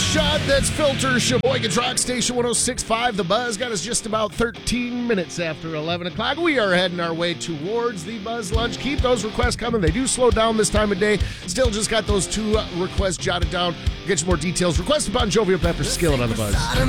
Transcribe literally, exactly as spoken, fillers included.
shot, that's Filter, Sheboygan's Rock Station one oh six point five. The Buzz got us just about thirteen minutes after eleven o'clock. We are heading our way towards the Buzz Lunch. Keep those requests coming. They do slow down this time of day. Still just got those two uh, requests jotted down. We'll get you more details. Requested Bon Jovi up after Skillet on the Buzz.